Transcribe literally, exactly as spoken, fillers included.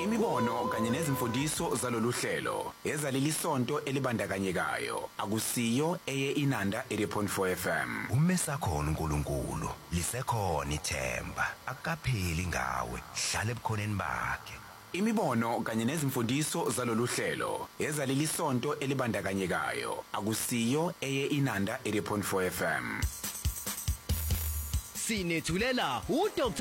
Imibono kanye nezimfundiso zalolu hlelo ezaleli sonto elibandakanyekayo akusiyo eye Inanda eighty point four F M. Umesakhona uNkulunkulu lisekhona ithemba akapheli ngawe hlala ebukhoneni bakhe. Imibono kanye nezimfundiso zalolu hlelo ezaleli sonto elibandakanyekayo akusiyo eye Inanda eighty point four F M. Sinethulela uDr